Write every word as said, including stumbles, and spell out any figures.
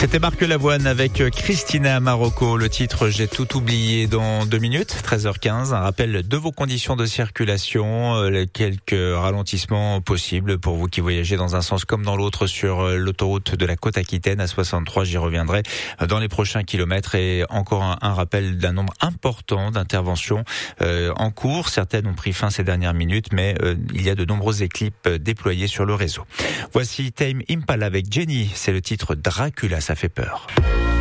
C'était Marc Lavoine avec Christina Marocco. Le titre J'ai tout oublié dans deux minutes, treize heures quinze. Un rappel de vos conditions de circulation, quelques ralentissements possibles pour vous qui voyagez dans un sens comme dans l'autre sur l'autoroute de la Côte-Aquitaine à soixante-trois. J'y reviendrai dans les prochains kilomètres et encore un, un rappel d'un nombre important d'interventions euh, en cours. Certaines ont pris fin ces dernières minutes, mais euh, il y a de nombreuses équipes déployées sur le réseau. Voici Tame Impala avec Jenny. C'est le titre Dracula, ça fait peur.